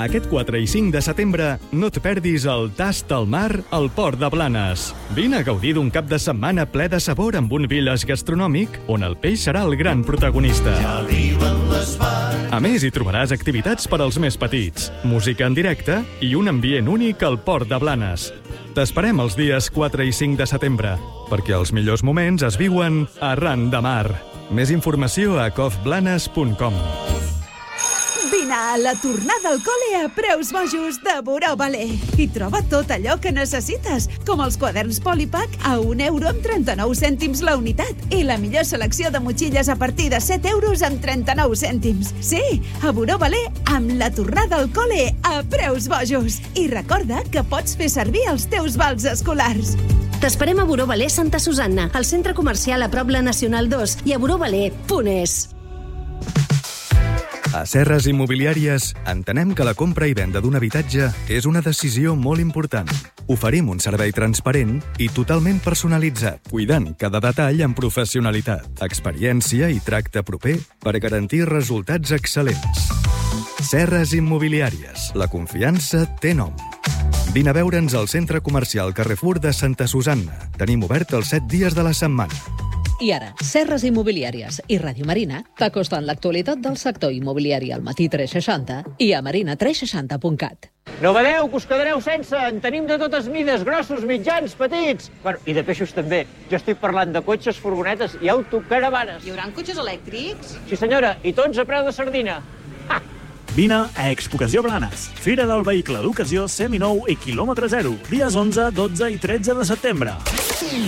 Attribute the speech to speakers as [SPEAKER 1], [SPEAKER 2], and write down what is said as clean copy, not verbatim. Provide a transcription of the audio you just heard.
[SPEAKER 1] Aquest 4 i 5 de setembre no et perdis el Tast al Mar al Port de Blanes. Vine a gaudir d'un cap de setmana ple de sabor amb un village gastronòmic on el peix serà el gran protagonista. A més, hi trobaràs activitats per als més petits, música en directe i un ambient únic al Port de Blanes. T'esperem els dies 4 i 5 de setembre, perquè els millors moments es viuen arran de mar. Més informació a cofblanes.com.
[SPEAKER 2] Vine a la tornada al col·le a preus bojos de Buró Ballet. I troba tot allò que necessites, com els quaderns Polipack a €1,39 la unitat i la millor selecció de motxilles a partir de €7,39. Sí, a Buró Ballet amb la tornada al col·le a preus bojos. I recorda que pots fer servir els teus vals escolars.
[SPEAKER 3] T'esperem a Buró Ballet Santa Susanna, al centre comercial a prop la Nacional 2 i a buroballet.es.
[SPEAKER 1] A Serres Immobiliàries entenem que la compra i venda d'un habitatge és una decisió molt important. Oferim un servei transparent i totalment personalitzat, cuidant cada detall amb professionalitat, experiència i tracte proper per garantir resultats excel·lents. Serres Immobiliàries. La confiança té nom. Vine a veure'ns al centre comercial Carrefour de Santa Susanna. Tenim obert els 7 dies de la setmana.
[SPEAKER 4] I ara, Serres Immobiliàries i Ràdio Marina t'acosten l'actualitat del sector immobiliari al Matí 360 i a marina360.cat.
[SPEAKER 5] No badeu, que us quedareu sense. En tenim de totes mides, grossos, mitjans, petits. Bueno, i de peixos també. Jo estic parlant de cotxes, furgonetes i autocaravanes.
[SPEAKER 6] Hi haurà cotxes elèctrics?
[SPEAKER 5] Sí, senyora, i tots a preu de sardina. Ha!
[SPEAKER 7] Vine a Expocació Blanes, Fira del Vehicle d'Ocasió seminou i quilòmetre zero, dies 11, 12 i 13 de setembre.